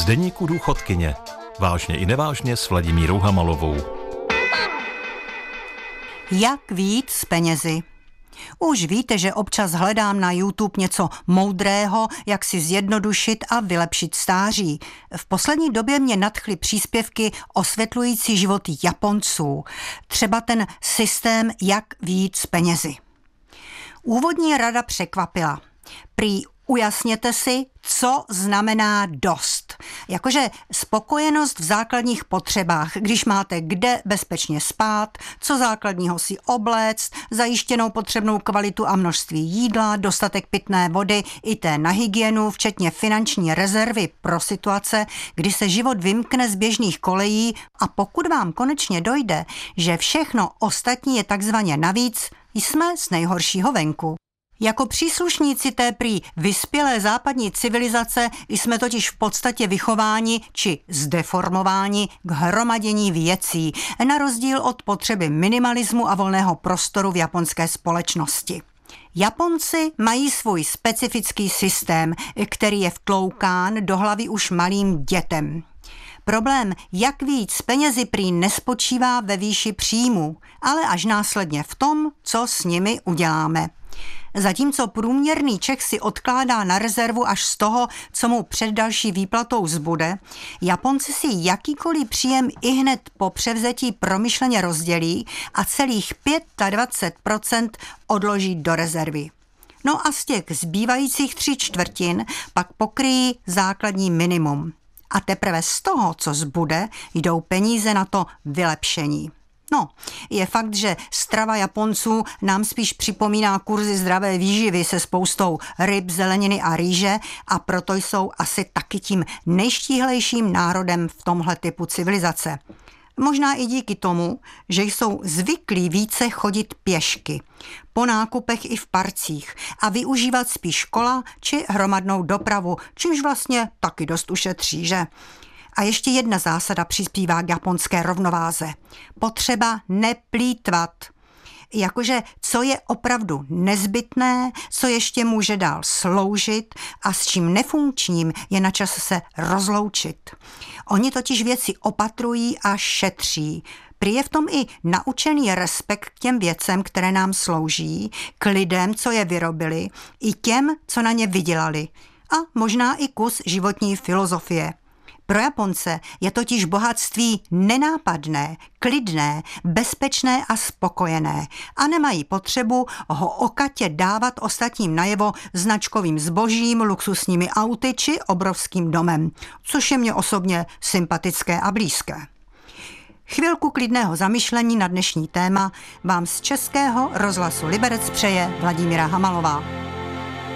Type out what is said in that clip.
Z deníku důchodkyně. Vážně i nevážně s Vladimírou Hamalovou. Jak vyjít s penězi? Už víte, že občas hledám na YouTube něco moudrého, jak si zjednodušit a vylepšit stáří. V poslední době mě nadchly příspěvky osvětlující životy Japonců. Třeba ten systém, jak vyjít s penězi. Úvodní rada překvapila. Prý ujasněte si, co znamená dost. Jakože spokojenost v základních potřebách, když máte kde bezpečně spát, co základního si obléct, zajištěnou potřebnou kvalitu a množství jídla, dostatek pitné vody i té na hygienu, včetně finanční rezervy pro situace, kdy se život vymkne z běžných kolejí a pokud vám konečně dojde, že všechno ostatní je takzvaně navíc, jsme z nejhoršího venku. Jako příslušníci té prý vyspělé západní civilizace jsme totiž v podstatě vychováni či zdeformováni k hromadění věcí, na rozdíl od potřeby minimalismu a volného prostoru v japonské společnosti. Japonci mají svůj specifický systém, který je vtloukán do hlavy už malým dětem. Problém, jak vyjít s penězi, prý nespočívá ve výši příjmu, ale až následně v tom, co s nimi uděláme. Zatímco průměrný Čech si odkládá na rezervu až z toho, co mu před další výplatou zbude, Japonci si jakýkoliv příjem ihned po převzetí promyšleně rozdělí a celých 25% odloží do rezervy. No a z těch zbývajících 3/4 pak pokryjí základní minimum. A teprve z toho, co zbude, jdou peníze na to vylepšení. No, je fakt, že strava Japonců nám spíš připomíná kurzy zdravé výživy se spoustou ryb, zeleniny a rýže a proto jsou asi taky tím nejštíhlejším národem v tomhle typu civilizace. Možná i díky tomu, že jsou zvyklí více chodit pěšky, po nákupech i v parcích a využívat spíš kola či hromadnou dopravu, čímž vlastně taky dost ušetří, že? A ještě jedna zásada přispívá k japonské rovnováze. Potřeba neplýtvat. Jakože co je opravdu nezbytné, co ještě může dál sloužit a s čím nefunkčním je na čas se rozloučit. Oni totiž věci opatrují a šetří. Prý je v tom i naučený respekt k těm věcem, které nám slouží, k lidem, co je vyrobili, i těm, co na ně vydělali. A možná i kus životní filozofie. Pro Japonce je totiž bohatství nenápadné, klidné, bezpečné a spokojené a nemají potřebu ho okatě dávat ostatním najevo značkovým zbožím, luxusními auty či obrovským domem, což je mně osobně sympatické a blízké. Chvilku klidného zamyšlení na dnešní téma vám z Českého rozhlasu Liberec přeje Vladimíra Hamalová.